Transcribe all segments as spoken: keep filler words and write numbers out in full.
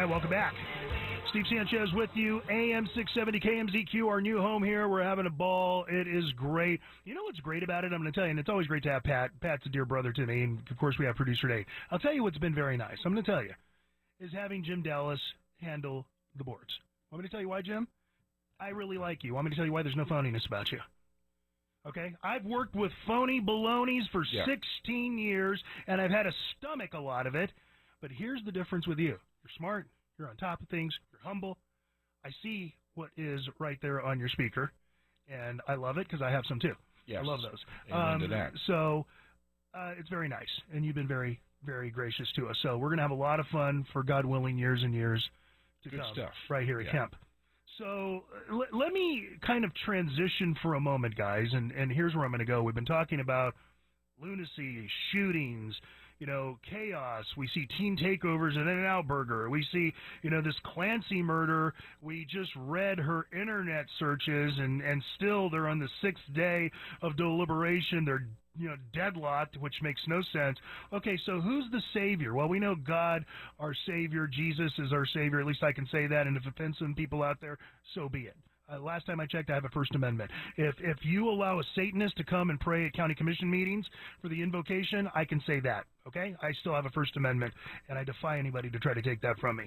right, welcome back. Steve Sanchez with you, A M six seventy K M Z Q, our new home here. We're having a ball. It is great. You know what's great about it? I'm going to tell you, and it's always great to have Pat. Pat's a dear brother to me, and of course we have producer Nate. I'll tell you what's been very nice. I'm going to tell you, is having Jim Dallas handle the boards. Want me to tell you why, Jim? I really like you. Want me to tell you why there's no phoniness about you? Okay? I've worked with phony balonies for yeah. sixteen years, and I've had to stomach a lot of it. But here's the difference with you. You're smart. You're on top of things. You're humble. I see what is right there on your speaker, and I love it because I have some too. Yes. I love those. Amen to that. So uh, it's very nice, and you've been very, very gracious to us. So we're going to have a lot of fun for, God willing, years and years to Good come stuff. right here at yeah. Kemp. So uh, l- let me kind of transition for a moment, guys, and, and here's where I'm going to go. We've been talking about lunacy, shootings, you know, chaos. We see teen takeovers at In-N-Out Burger. We see, you know, this Clancy murder. We just read her internet searches, and, and still they're on the sixth day of deliberation. They're, you know, deadlocked, which makes no sense. Okay, so who's the Savior? Well, we know God, our Savior. Jesus is our Savior. At least I can say that, and if it offends some people out there, so be it. Uh, last time I checked, I have a First Amendment. If if you allow a Satanist to come and pray at county commission meetings for the invocation, I can say that, okay? I still have a First Amendment, and I defy anybody to try to take that from me.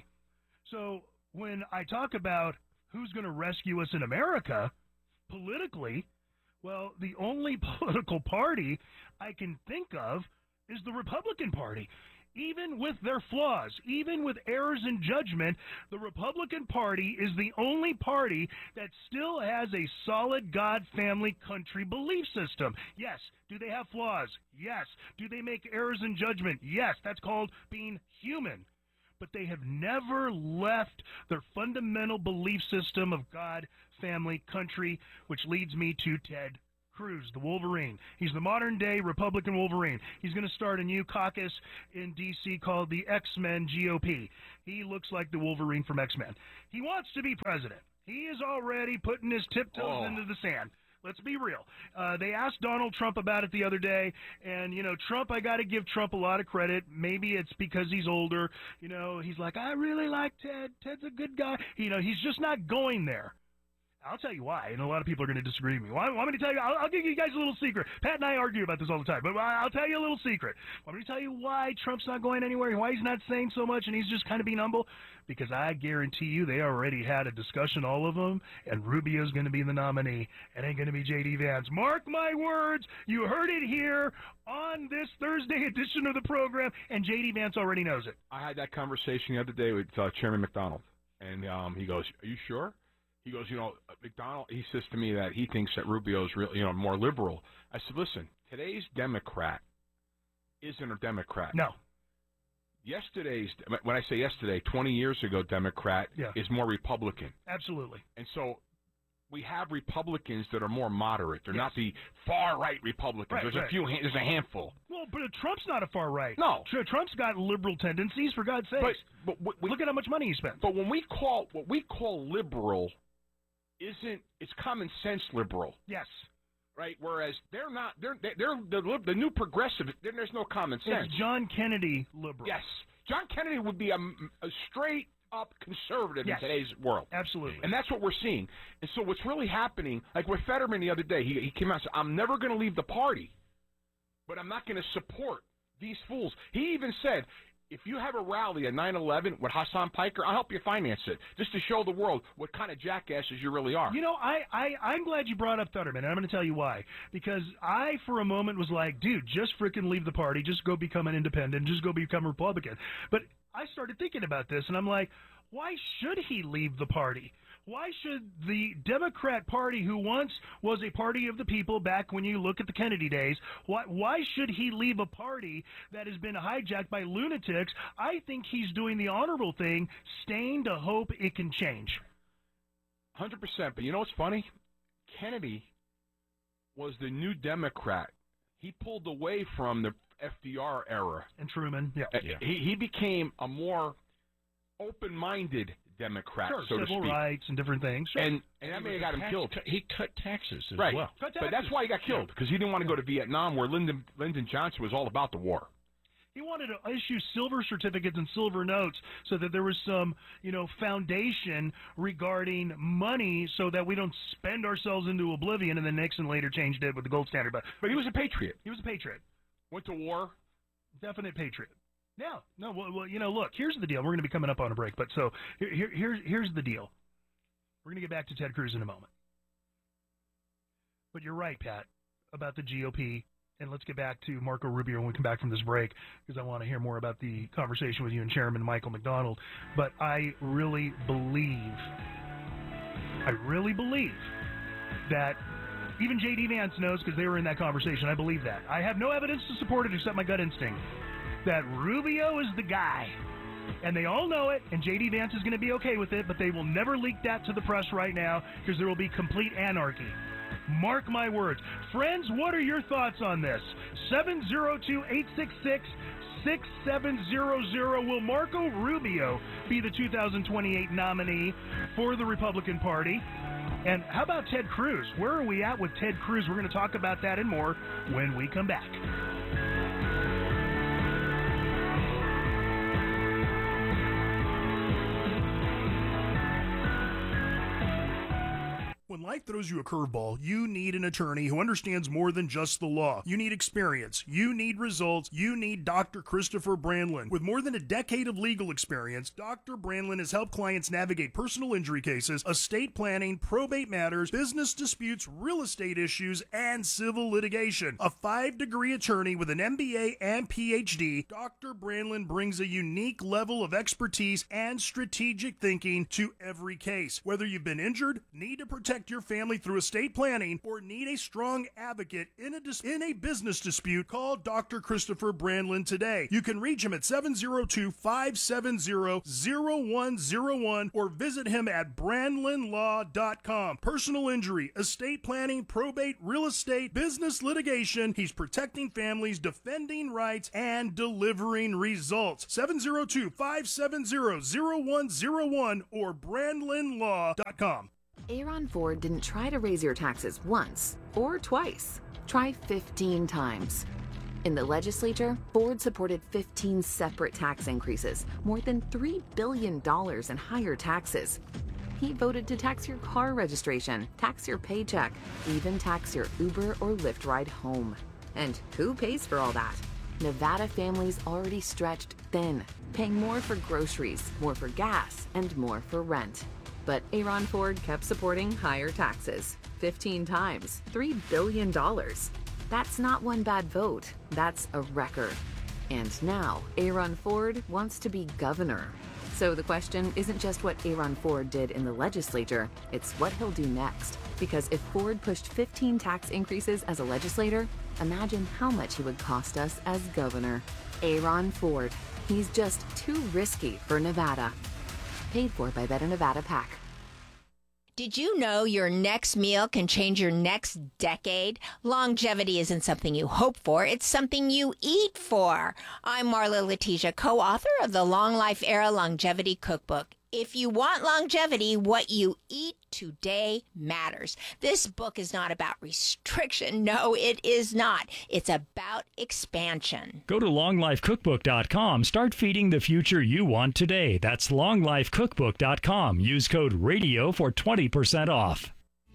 So when I talk about who's going to rescue us in America, politically, well, the only political party I can think of is the Republican Party. Even with their flaws, even with errors in judgment, the Republican Party is the only party that still has a solid God, family, country belief system. Yes. Do they have flaws? Yes. Do they make errors in judgment? Yes. That's called being human. But they have never left their fundamental belief system of God, family, country, which leads me to Ted Cruz, the Wolverine. He's the modern-day Republican Wolverine. He's going to start a new caucus in D C called the X-Men G O P. He looks like the Wolverine from X-Men. He wants to be president. He is already putting his tiptoes oh. into the sand. Let's be real. Uh, they asked Donald Trump about it the other day, and, you know, Trump, I got to give Trump a lot of credit. Maybe it's because he's older. You know, he's like, I really like Ted. Ted's a good guy. You know, he's just not going there. I'll tell you why, and a lot of people are going to disagree with me. Want, want me to tell you? I'll, I'll give you guys a little secret. Pat and I argue about this all the time, but I'll tell you a little secret. Want me to tell you why Trump's not going anywhere, why he's not saying so much, and he's just kind of being humble? Because I guarantee you they already had a discussion, all of them, and Rubio's going to be the nominee. It ain't going to be J D Vance. Mark my words. You heard it here on this Thursday edition of the program, and J D Vance already knows it. I had that conversation the other day with uh, Chairman McDonald, and um, he goes, are you sure? He goes, you know, McDonald, he says to me that he thinks that Rubio's really, you know, more liberal. I said, listen, today's Democrat isn't a Democrat. No. Yesterday's, when I say yesterday, twenty years ago, Democrat yeah. is more Republican. Absolutely. And so we have Republicans that are more moderate. They're yes. not the far-right Republicans. Right, there's right. a few, there's a handful. Well, but Trump's not a far-right. No. Trump's got liberal tendencies, for God's sake. But, but we, look at how much money he spent. But when we call, what we call liberal isn't, it's common sense liberal. Yes. Right? Whereas they're not, they're, they're, they're the, the new progressive, there's no common sense. It's John Kennedy liberal. Yes. John Kennedy would be a, a straight up conservative yes. in today's world. Absolutely. And that's what we're seeing. And so what's really happening, like with Fetterman the other day, he, he came out and said, I'm never going to leave the party, but I'm not going to support these fools. He even said, if you have a rally at nine eleven with Hassan Piker, I'll help you finance it, just to show the world what kind of jackasses you really are. You know, I, I, I'm glad you brought up Fetterman, and I'm going to tell you why. Because I, for a moment, was like, dude, just freaking leave the party. Just go become an independent. Just go become a Republican. But I started thinking about this, and I'm like, why should he leave the party? Why should the Democrat Party, who once was a party of the people back when you look at the Kennedy days, why, why should he leave a party that has been hijacked by lunatics? I think he's doing the honorable thing, staying to hope it can change. one hundred percent. But you know what's funny? Kennedy was the new Democrat. He pulled away from the F D R era. And Truman. Yeah. Uh, yeah. He, he became a more open-minded Democrat, sure, so to civil speak. rights and different things. Sure. And, and that may have got him tax, killed. He cut taxes as right. well. But that's why he got killed, because he didn't want to go to Vietnam, where Lyndon, Lyndon Johnson was all about the war. He wanted to issue silver certificates and silver notes so that there was some, you know, foundation regarding money so that we don't spend ourselves into oblivion, and then Nixon later changed it with the gold standard. But, But he was a patriot. he was a patriot. Went to war. Definite patriot. Yeah. No, well, well, you know, look, here's the deal. We're going to be coming up on a break, but so here, here, here's, here's the deal. We're going to get back to Ted Cruz in a moment. But you're right, Pat, about the G O P. And let's get back to Marco Rubio when we come back from this break, because I want to hear more about the conversation with you and Chairman Michael McDonald. But I really believe, I really believe that even J D Vance knows, because they were in that conversation. I believe that. I have no evidence to support it except my gut instinct, that Rubio is the guy. And they all know it, and J D Vance is going to be okay with it, but they will never leak that to the press right now, because there will be complete anarchy. Mark my words. Friends, what are your thoughts on this? seven oh two, eight six six, six seven zero zero. Will Marco Rubio be the two thousand twenty-eight nominee for the Republican Party? And how about Ted Cruz? Where are we at with Ted Cruz? We're going to talk about that and more when we come back. When life throws you a curveball, you need an attorney who understands more than just the law. You need experience. You need results. You need Doctor Christopher Brandlin. With more than a decade of legal experience, Doctor Brandlin has helped clients navigate personal injury cases, estate planning, probate matters, business disputes, real estate issues, and civil litigation. A five-degree attorney with an M B A and P H D, Doctor Brandlin brings a unique level of expertise and strategic thinking to every case. Whether you've been injured, need to protect your family through estate planning, or need a strong advocate in a dis- in a business dispute, call Doctor Christopher Brandlin today. You can reach him at seven oh two, five seven zero, zero one zero one or visit him at brandlin law dot com. Personal injury, estate planning, probate, real estate, business litigation. He's protecting families, defending rights, and delivering results. seven oh two, five seven zero, zero one zero one or brandlin law dot com. Aaron Ford didn't try to raise your taxes once or twice. Try fifteen times. In the legislature, Ford supported fifteen separate tax increases, more than three billion dollars in higher taxes. He voted to tax your car registration, tax your paycheck, even tax your Uber or Lyft ride home. And who pays for all that? Nevada families already stretched thin, paying more for groceries, more for gas, and more for rent. But Aaron Ford kept supporting higher taxes, fifteen times, three billion dollars. That's not one bad vote, that's a record. And now, Aaron Ford wants to be governor. So the question isn't just what Aaron Ford did in the legislature, it's what he'll do next. Because if Ford pushed fifteen tax increases as a legislator, imagine how much he would cost us as governor. Aaron Ford. He's just too risky for Nevada. Paid for by Better Nevada PAC. Did you know your next meal can change your next decade? Longevity isn't something you hope for, it's something you eat for. I'm Marla Letitia, co-author of the Long Life Era Longevity Cookbook. If you want longevity, what you eat today matters. This book is not about restriction. No, it is not. It's about expansion. Go to long life cookbook dot com. Start feeding the future you want today. That's long life cookbook dot com. Use code RADIO for twenty percent off.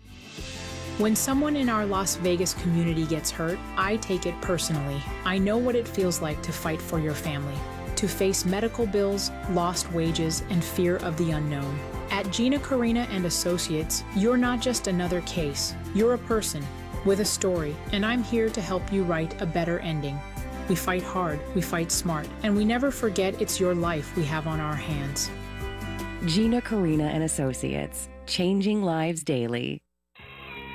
When someone in our Las Vegas community gets hurt, I take it personally. I know what it feels like to fight for your family, to face medical bills, lost wages, and fear of the unknown. At Gina Carina and Associates, you're not just another case. You're a person with a story, and I'm here to help you write a better ending. We fight hard, we fight smart, and we never forget it's your life we have on our hands. Gina Carina and Associates, changing lives daily.